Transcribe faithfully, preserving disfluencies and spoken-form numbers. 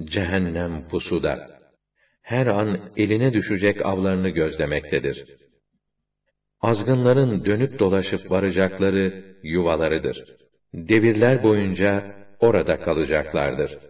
cehennem pusuda. Her an eline düşecek avlarını gözlemektedir. Azgınların dönüp dolaşıp varacakları yuvalarıdır. Devirler boyunca orada kalacaklardır.